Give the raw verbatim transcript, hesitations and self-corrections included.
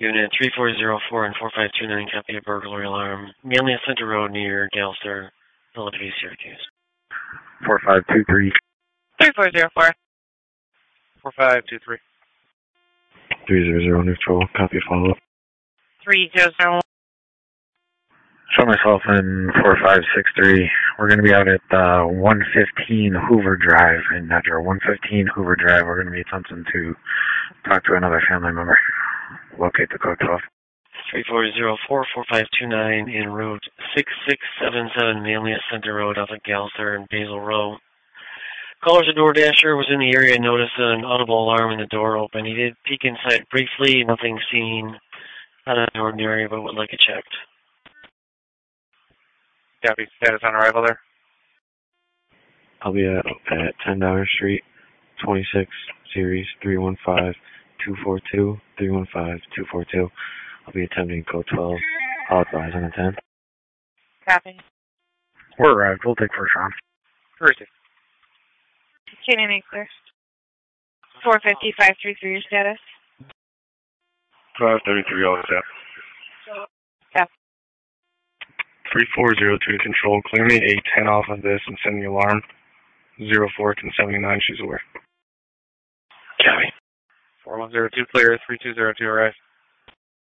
Unit three four zero four and four five two nine, copy a burglary alarm. Manley Center Road near Galster, Philadelphia, Syracuse. four five two three. three four zero four. four five two three. three zero zero neutral, copy follow-up. three zero zero one. Show myself in four five six three. We're going to be out at uh, one fifteen Hoover Drive in Metro. one fifteen Hoover Drive. We're going to be attempting to talk to another family member. Locate the code twelve. three four zero four, four five two nine in route six six seven seven, Manley Center Road off of Galster and Basil Row. Caller's a DoorDasher, was in the area and noticed an audible alarm and the door open. He did peek inside briefly, nothing seen out of the ordinary, but would like it checked. Copy. Status on arrival there. I'll be at, at ten Downer Street, twenty-six, series three one five two four two, three one five two four two. I'll be attempting code twelve. I'll advise on the ten. Copy. We're arrived. We'll take first round. First. Canyon eight clear. four fifty, five three three, your status. five thirty-three, all set. Yeah. three four zero two to control. Clear me a ten off of this and send the alarm. zero four ten seventy-nine, she's aware. Copy. four one zero two clear, three two zero two arrive.